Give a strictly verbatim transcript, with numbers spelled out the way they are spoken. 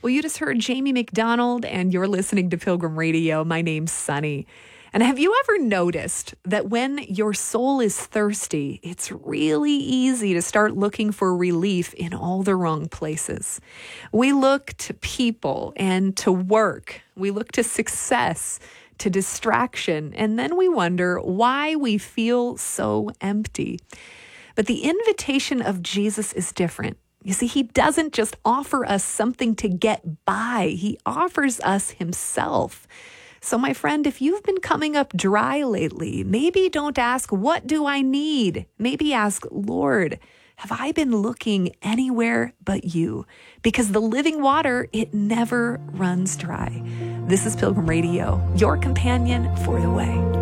Well, you just heard Jamie McDonald, and you're listening to Pilgrim Radio. My name's Sunny. And have you ever noticed that when your soul is thirsty, it's really easy to start looking for relief in all the wrong places? We look to people and to work. We look to success, to distraction, and then we wonder why we feel so empty. But the invitation of Jesus is different. You see, he doesn't just offer us something to get by. He offers us himself. So my friend, if you've been coming up dry lately, maybe don't ask, what do I need? Maybe ask, Lord, have I been looking anywhere but you? Because the living water, it never runs dry. This is Pilgrim Radio, your companion for the way.